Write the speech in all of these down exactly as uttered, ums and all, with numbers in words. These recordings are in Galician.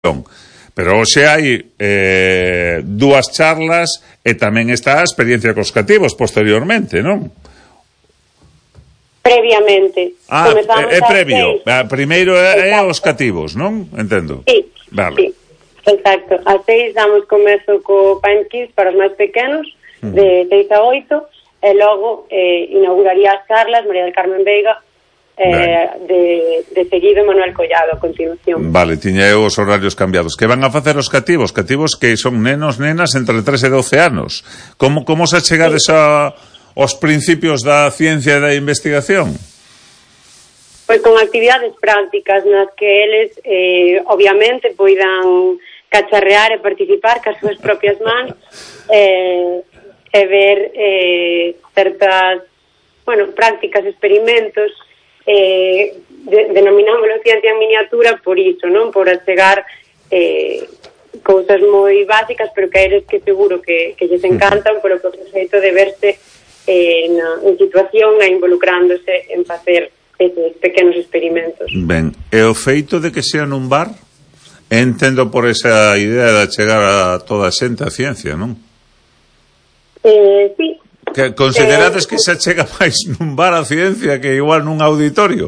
Pero hoxe hai eh, dúas charlas e tamén está a experiencia cos cativos posteriormente, non? Previamente. Ah, é, é previo. A primeiro é, é os cativos, non? Entendo. Sí, vale. Sí, exacto. A seis damos comezo co Pine Kids para os máis pequenos, uh -huh. de seis a oito, e logo eh, inauguraría as charlas María del Carmen Veiga, Eh, de, de seguido Manuel Collado a continuación. Vale, tiña eu os horarios cambiados. Que van a facer os cativos? Cativos que son nenos, nenas entre tres e doce anos. Como, como se achegades sí. a, aos principios da ciencia e da investigación? Pois con actividades prácticas nas que eles eh, obviamente poidan cacharrear e participar cas súas propias mans eh, e ver eh, certas bueno, prácticas, experimentos. Eh, de, denominámoslo ciencia en miniatura por iso, non? Por achegar eh, cousas moi básicas, pero que a eles que seguro que, que lles encantan polo proceso de verse eh, na, en situación e involucrándose en facer esos pequenos experimentos. Ben, e o feito de que sea nun bar, entendo por esa idea de achegar a toda a xente a ciencia, non? Eh, sí. Que considerades que se achega máis nun bar a ciencia que igual nun auditorio?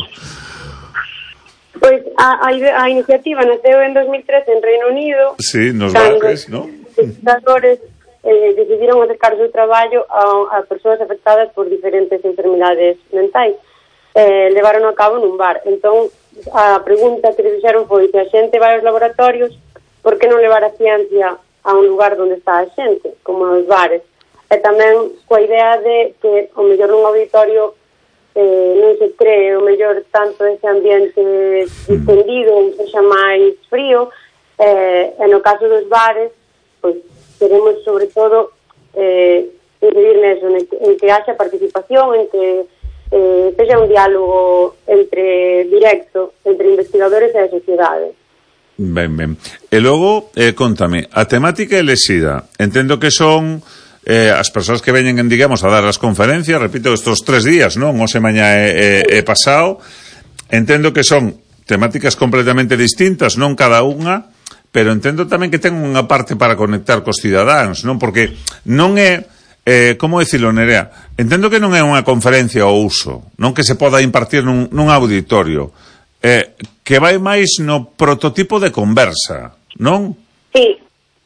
Pois a, a, a iniciativa naceu en dos mil trece en Reino Unido. Sí, nos barres, non? Os investigadores eh, decidiron acercar o seu traballo a, a persoas afectadas por diferentes enfermidades mentais. Eh, levaron a cabo nun bar. Entón, a pregunta que le fixeron foi: se a xente vai aos laboratorios, por que non levar a ciencia a un lugar onde está a xente, como aos bares? E tamén coa idea de que o mellor nun auditorio eh, non se cree o mellor tanto ese ambiente distendido, un sexa máis frío, eh, e no caso dos bares pois queremos sobre todo eh, incidir neso, en que, en que haxa participación, en que eh, sexa un diálogo entre directo entre investigadores e a sociedade. Ben, ben. E logo, eh, contame, a temática elexida, entendo que son Eh, as persoas que veñen, digamos, a dar as conferencias, repito, estos tres días, non? Ose mañá e, e, e pasado, entendo que son temáticas completamente distintas, non cada unha, pero entendo tamén que ten unha parte para conectar cos cidadáns, non? Porque non é, eh, como dicilo, Nerea, entendo que non é unha conferencia ao uso, non que se poda impartir nun, nun auditorio, eh, que vai máis no prototipo de conversa, non? Sí,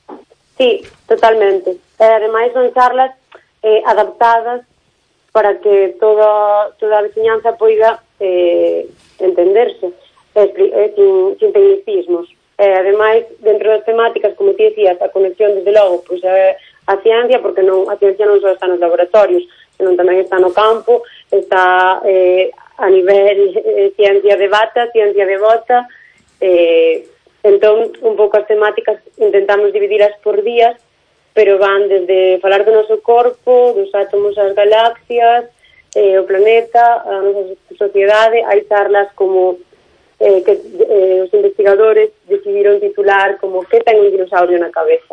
sí, totalmente. E ademais son charlas eh, adaptadas para que toda, toda a veciñanza poida eh, entenderse eh, eh, sin, sin tecnicismos. E ademais, dentro das temáticas, como ti decías, a conexión desde logo pois, a, a ciencia, porque non a ciencia non só está nos laboratorios, senón tamén está no campo, está eh, a nivel eh, ciencia de bata, ciencia de bota. eh, entón, un pouco as temáticas intentamos dividiras por días, pero van desde falar do noso corpo, dos átomos ás galaxias, eh, o planeta, a nosa sociedade. Hai charlas como eh, que eh, os investigadores decidiron titular como "que ten un dinosaurio na cabeza?".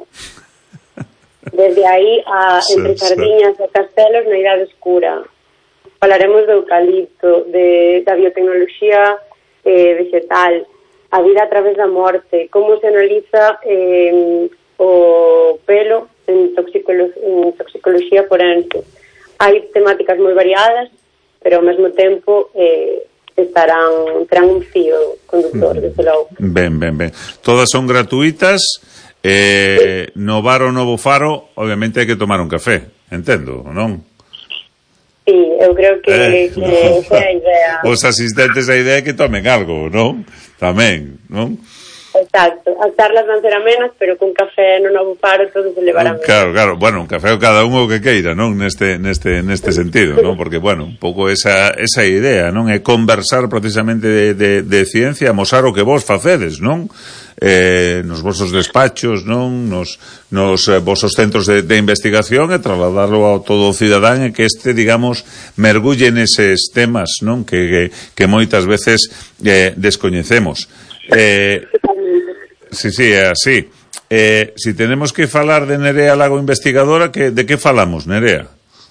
Desde aí a entre sardiñas e castelos na idade escura. Falaremos do eucalipto, de, da biotecnoloxía eh, vegetal, a vida a través da morte, como se analiza eh, o pelo en, toxicolo en toxicoloxía forense. Hai temáticas moi variadas, pero ao mesmo tempo eh, estarán, terán un fío conductor, desde logo. Ben, ben, ben. Todas son gratuitas. Eh, sí. No bar o Novo Faro, obviamente hai que tomar un café, entendo, non? Sí, eu creo que, eh, que no. esa é a idea. Os asistentes a idea é que tomen algo, non? Tamén, non? Exacto, as charlas van ser amenas, pero con café no Novo Faro todo se levará. Claro, claro, bueno, un café cada un o que queira, non? Neste neste neste sentido, non? Porque bueno, un pouco esa esa idea, non? É conversar precisamente de de de ciencia, amosar o que vos facedes, non? Eh, nos vosos despachos, non? Nos nos eh, vosos centros de de investigación e trasladarlo a todo o cidadán e que este, digamos, mergulle neses temas, non? Que que, que moitas veces eh, descoñecemos. Eh, sí, sí, é así. Eh, si tenemos que falar de Nerea Lago investigadora, que, de que falamos, Nerea?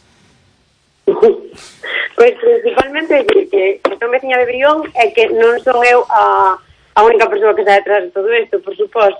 Pois principalmente que, que, que son veciña de Brión e que non son eu a, a única persoa que está detrás de todo isto, por suposto.